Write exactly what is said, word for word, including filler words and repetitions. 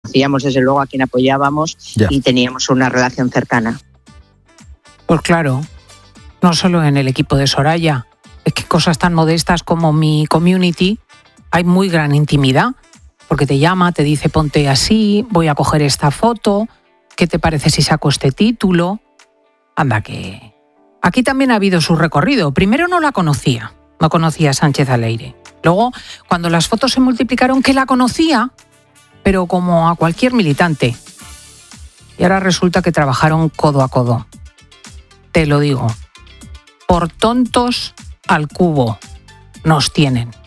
conocíamos desde luego a quien apoyábamos Ya. y teníamos una relación cercana. Pues claro, no solo en el equipo de Soraya, es que cosas tan modestas como mi community, hay muy gran intimidad, porque te llama, te dice ponte así, voy a coger esta foto, ¿qué te parece si saco este título? Anda que... Aquí también ha habido su recorrido. Primero no la conocía, no conocía a Sánchez Aleire. Luego, cuando las fotos se multiplicaron, que la conocía, pero como a cualquier militante. Y ahora resulta que trabajaron codo a codo. Te lo digo, por tontos al cubo nos tienen.